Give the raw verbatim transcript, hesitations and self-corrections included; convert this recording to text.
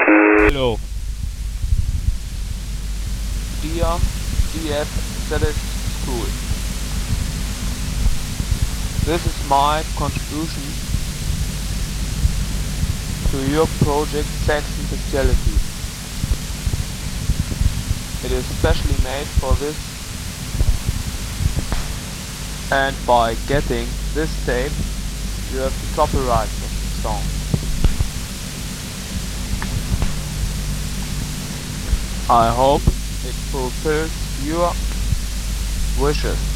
Hello. Dear D F Static School, this is my contribution to your project Saxon Bestiality. It is specially made for this, and by getting this tape you have the copyright of the song. I hope it fulfills your wishes.